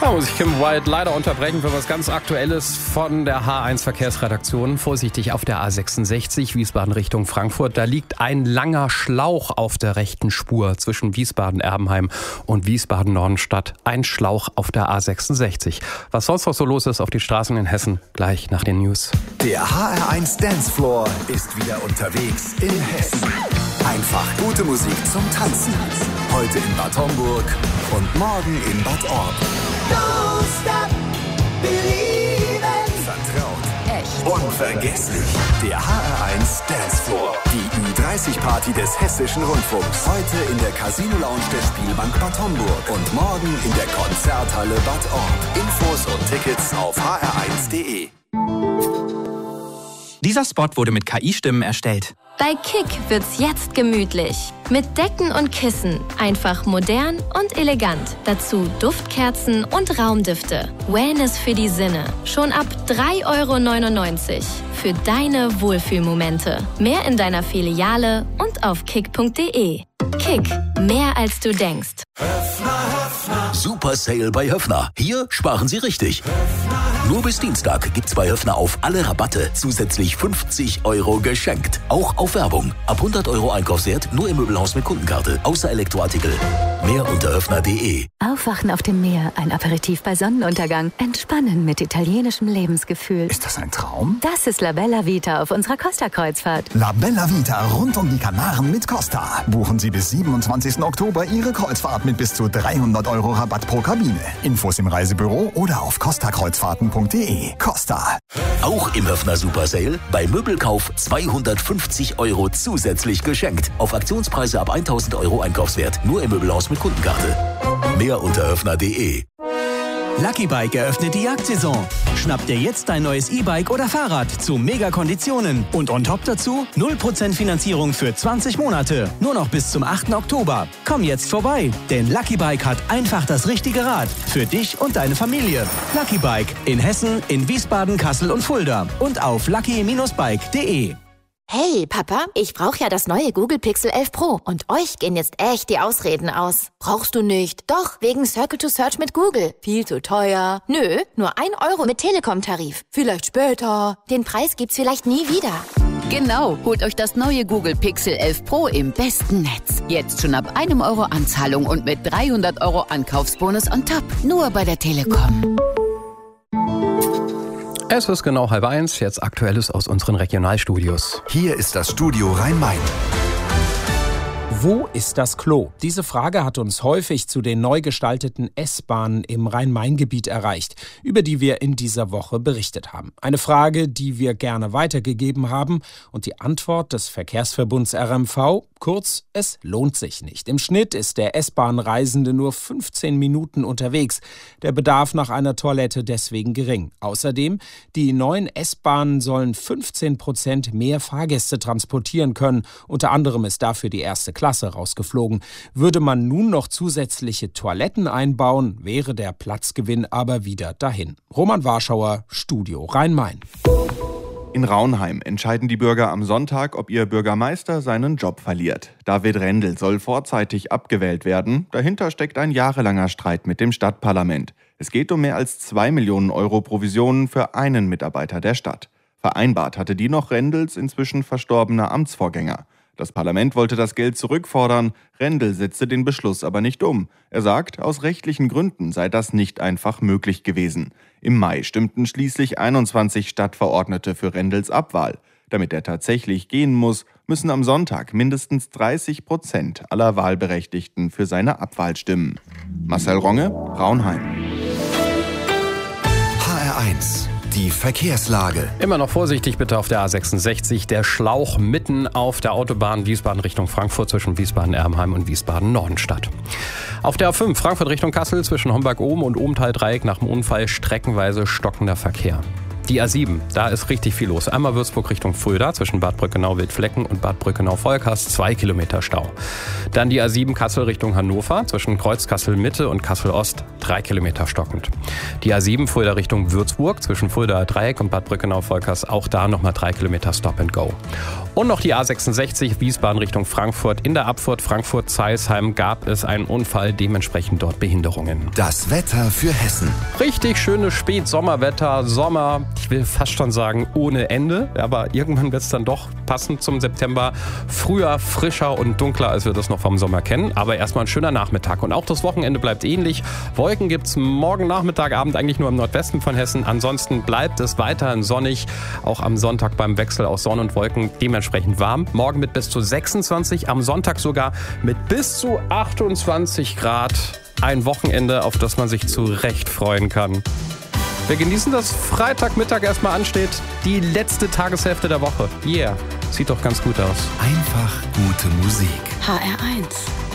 Da muss ich Kim White leider unterbrechen für was ganz Aktuelles von der H1 Verkehrsredaktion. Vorsichtig auf der A66 Wiesbaden Richtung Frankfurt. Da liegt ein langer Schlauch auf der rechten Spur zwischen Wiesbaden-Erbenheim und Wiesbaden-Nordenstadt. Ein Schlauch auf der A66. Was sonst noch so los ist auf den Straßen in Hessen, gleich nach den News. Der HR1 Dancefloor ist wieder unterwegs in Hessen. Einfach gute Musik zum Tanzen. Heute in Bad Homburg und morgen in Bad Orb. Don't stop believing. Vertraut. Echt. Unvergesslich. Der HR1 Dancefloor. Die Ü30-Party des Hessischen Rundfunks. Heute in der Casino Lounge der Spielbank Bad Homburg. Und morgen in der Konzerthalle Bad Orb. Infos und Tickets auf hr1.de. Dieser Spot wurde mit KI-Stimmen erstellt. Bei Kick wird's jetzt gemütlich. Mit Decken und Kissen. Einfach modern und elegant. Dazu Duftkerzen und Raumdüfte. Wellness für die Sinne. Schon ab 3,99 € für deine Wohlfühlmomente. Mehr in deiner Filiale und auf kick.de. Kick. Mehr als du denkst. Super Sale bei Höffner. Hier sparen Sie richtig. Nur bis Dienstag gibt's bei Höffner auf alle Rabatte zusätzlich 50 € geschenkt. Auch auf Werbung. Ab 100 € Einkaufswert nur im Möbelhaus mit Kundenkarte. Außer Elektroartikel. Mehr unter höffner.de. Aufwachen auf dem Meer, ein Aperitif bei Sonnenuntergang. Entspannen mit italienischem Lebensgefühl. Ist das ein Traum? Das ist La Bella Vita auf unserer Costa-Kreuzfahrt. La Bella Vita rund um die Kanaren mit Costa. Buchen Sie bis 27. Oktober Ihre Kreuzfahrt mit bis zu 300 € Rabatt pro Kabine. Infos im Reisebüro oder auf costakreuzfahrten.de. Costa. Auch im Höffner Super Sale. Bei Möbelkauf 250 € zusätzlich geschenkt. Auf Aktionspreise ab 1000 € Einkaufswert. Nur im Möbelhaus mit Kundenkarte. Mehr unter höffner.de. Lucky Bike eröffnet die Jagdsaison. Schnapp dir jetzt dein neues E-Bike oder Fahrrad zu Mega-Konditionen. Und on top dazu 0% Finanzierung für 20 Monate. Nur noch bis zum 8. Oktober. Komm jetzt vorbei, denn Lucky Bike hat einfach das richtige Rad. Für dich und deine Familie. Lucky Bike in Hessen, in Wiesbaden, Kassel und Fulda. Und auf lucky-bike.de. Hey, Papa, ich brauche ja das neue Google Pixel 11 Pro. Und euch gehen jetzt echt die Ausreden aus. Brauchst du nicht? Doch, wegen Circle to Search mit Google. Viel zu teuer. Nö, nur 1 € mit Telekom-Tarif. Vielleicht später. Den Preis gibt's vielleicht nie wieder. Genau, holt euch das neue Google Pixel 11 Pro im besten Netz. Jetzt schon ab 1 € Anzahlung und mit 300 € Ankaufsbonus on top. Nur bei der Telekom. Es ist genau 12:30, jetzt Aktuelles aus unseren Regionalstudios. Hier ist das Studio Rhein-Main. Wo ist das Klo? Diese Frage hat uns häufig zu den neu gestalteten S-Bahnen im Rhein-Main-Gebiet erreicht, über die wir in dieser Woche berichtet haben. Eine Frage, die wir gerne weitergegeben haben, und die Antwort des Verkehrsverbunds RMV: kurz, es lohnt sich nicht. Im Schnitt ist der S-Bahn-Reisende nur 15 Minuten unterwegs. Der Bedarf nach einer Toilette deswegen gering. Außerdem, die neuen S-Bahnen sollen 15% mehr Fahrgäste transportieren können. Unter anderem ist dafür die erste Klasse rausgeflogen. Würde man nun noch zusätzliche Toiletten einbauen, wäre der Platzgewinn aber wieder dahin. Roman Warschauer, Studio Rhein-Main. In Raunheim entscheiden die Bürger am Sonntag, ob ihr Bürgermeister seinen Job verliert. David Rendel soll vorzeitig abgewählt werden. Dahinter steckt ein jahrelanger Streit mit dem Stadtparlament. Es geht um mehr als 2 Millionen € Provisionen für einen Mitarbeiter der Stadt. Vereinbart hatte die noch Rendels inzwischen verstorbener Amtsvorgänger. Das Parlament wollte das Geld zurückfordern. Rendel setzte den Beschluss aber nicht um. Er sagt, aus rechtlichen Gründen sei das nicht einfach möglich gewesen. Im Mai stimmten schließlich 21 Stadtverordnete für Rendels Abwahl. Damit er tatsächlich gehen muss, müssen am Sonntag mindestens 30% aller Wahlberechtigten für seine Abwahl stimmen. Marcel Ronge, Raunheim. HR1. Die Verkehrslage. Immer noch vorsichtig bitte auf der A66. Der Schlauch mitten auf der Autobahn Wiesbaden Richtung Frankfurt zwischen Wiesbaden-Erbenheim und Wiesbaden-Nordenstadt. Auf der A5 Frankfurt Richtung Kassel zwischen Homberg-Oben und Obenthal-Dreieck nach dem Unfall streckenweise stockender Verkehr. Die A7, da ist richtig viel los. Einmal Würzburg Richtung Fulda zwischen Bad Brückenau-Wildflecken und Bad Brückenau-Volkast 2 Kilometer Stau. Dann die A7 Kassel Richtung Hannover zwischen Kreuz Kassel-Mitte und Kassel-Ost 3 Kilometer stockend. Die A7 Fulda Richtung Würzburg zwischen Fuldaer Dreieck und Bad Brückenau-Volkers, auch da nochmal 3 Kilometer Stop and Go. Und noch die A66 Wiesbaden Richtung Frankfurt. In der Abfahrt Frankfurt-Zeilsheim gab es einen Unfall, dementsprechend dort Behinderungen. Das Wetter für Hessen. Richtig schönes Spätsommerwetter, Sommer, ich will fast schon sagen ohne Ende, aber irgendwann wird es dann doch passend zum September früher, frischer und dunkler, als wir das noch vom Sommer kennen. Aber erstmal ein schöner Nachmittag und auch das Wochenende bleibt ähnlich. Wolken gibt es morgen Nachmittag, Abend eigentlich nur im Nordwesten von Hessen. Ansonsten bleibt es weiterhin sonnig, auch am Sonntag beim Wechsel aus Sonne und Wolken dementsprechend warm. Morgen mit bis zu 26, am Sonntag sogar mit bis zu 28 Grad. Ein Wochenende, auf das man sich zu Recht freuen kann. Wir genießen, dass Freitagmittag erstmal ansteht. Die letzte Tageshälfte der Woche. Yeah, sieht doch ganz gut aus. Einfach gute Musik. HR1